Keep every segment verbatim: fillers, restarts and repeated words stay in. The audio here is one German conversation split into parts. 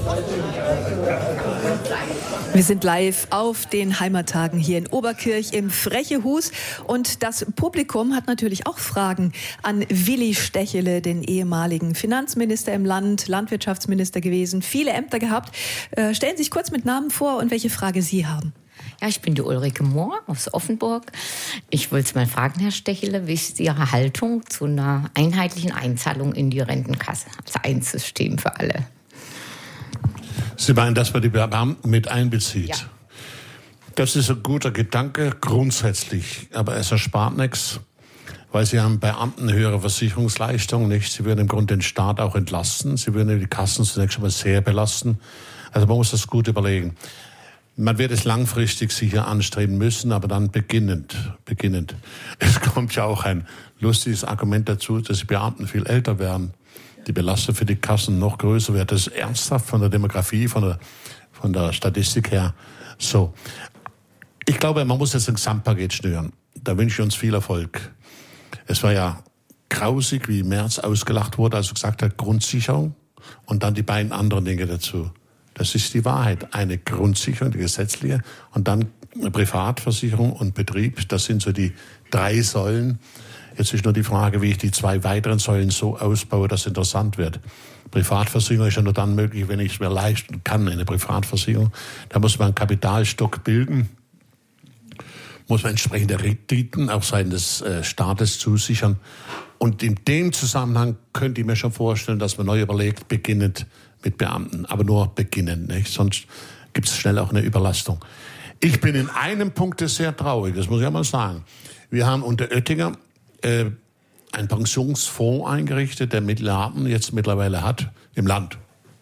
Wir sind live auf den Heimattagen hier in Oberkirch im Freche Hus und das Publikum hat natürlich auch Fragen an Willi Stechele, den ehemaligen Finanzminister im Land, Landwirtschaftsminister gewesen, viele Ämter gehabt. Äh, stellen Sie sich kurz mit Namen vor und welche Frage Sie haben. Ja, ich bin die Ulrike Mohr aus Offenburg. Ich wollte mal fragen, Herr Stechele, wie ist Ihre Haltung zu einer einheitlichen Einzahlung in die Rentenkasse? Also ein System für alle. Sie meinen, dass man die Beamten mit einbezieht? Ja. Das ist ein guter Gedanke, grundsätzlich. Aber es erspart nichts, weil Sie haben Beamten höhere Versicherungsleistungen, nicht? Sie würden im Grunde den Staat auch entlasten. Sie würden die Kassen zunächst einmal sehr belasten. Also man muss das gut überlegen. Man wird es langfristig sicher anstreben müssen, aber dann beginnend, beginnend. Es kommt ja auch ein lustiges Argument dazu, dass die Beamten viel älter werden. Die Belastung für die Kassen noch größer wird. Das ist ernsthaft von der Demografie, von der, von der Statistik her so. Ich glaube, man muss jetzt ein Gesamtpaket schnüren. Da wünsche ich uns viel Erfolg. Es war ja grausig, wie Merz ausgelacht wurde, als er gesagt hat, Grundsicherung und dann die beiden anderen Dinge dazu. Das ist die Wahrheit. Eine Grundsicherung, die gesetzliche, und dann eine Privatversicherung und Betrieb. Das sind so die drei Säulen. Jetzt ist nur die Frage, wie ich die zwei weiteren Säulen so ausbaue, dass es interessant wird. Privatversicherung ist ja nur dann möglich, wenn ich es mir leisten kann, eine Privatversicherung. Da muss man einen Kapitalstock bilden, muss man entsprechende Renditen auch seitens des Staates zusichern. Und in dem Zusammenhang könnte ich mir schon vorstellen, dass man neu überlegt, beginnend mit Beamten, aber nur beginnend, nicht? Sonst gibt es schnell auch eine Überlastung. Ich bin in einem Punkt sehr traurig, das muss ich einmal sagen. Wir haben unter Oettinger äh, einen Pensionsfonds eingerichtet, der Milliarden jetzt mittlerweile hat im Land.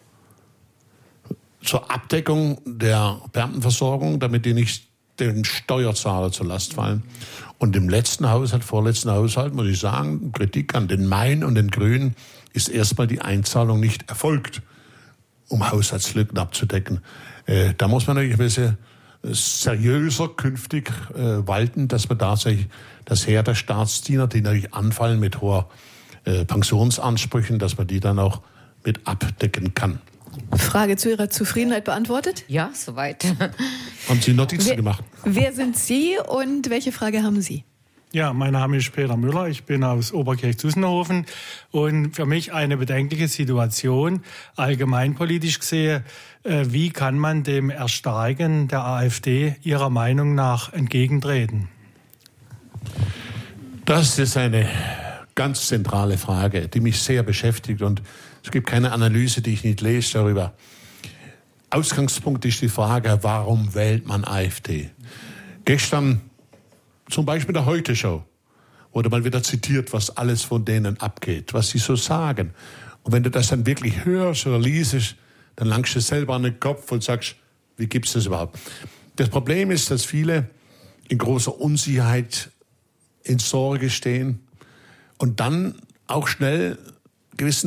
Zur Abdeckung der Beamtenversorgung, damit die nicht den Steuerzahler zur Last fallen. Und im letzten Haushalt, vorletzten Haushalt, muss ich sagen, Kritik an den Main und den Grünen, ist erstmal die Einzahlung nicht erfolgt, um Haushaltslücken abzudecken. Äh, da muss man natürlich ein bisschen seriöser künftig äh, walten, dass man tatsächlich das Heer der Staatsdiener, die natürlich anfallen mit hoher äh, Pensionsansprüchen, dass man die dann auch mit abdecken kann. Frage zu Ihrer Zufriedenheit beantwortet? Ja, soweit. Haben Sie Notizen wer, gemacht? Wer sind Sie und welche Frage haben Sie? Ja, mein Name ist Peter Müller, ich bin aus Oberkirch-Zussenhofen und für mich eine bedenkliche Situation, allgemeinpolitisch gesehen. Wie kann man dem Erstarken der AfD Ihrer Meinung nach entgegentreten? Das ist eine ganz zentrale Frage, die mich sehr beschäftigt und es gibt keine Analyse, die ich nicht lese darüber. Ausgangspunkt ist die Frage, warum wählt man AfD? Gestern zum Beispiel der Heute-Show wurde mal wieder zitiert, was alles von denen abgeht, was sie so sagen. Und wenn du das dann wirklich hörst oder liest, dann langst du selber an den Kopf und sagst, wie gibt's das überhaupt? Das Problem ist, dass viele in großer Unsicherheit, in Sorge stehen und dann auch schnell gewissen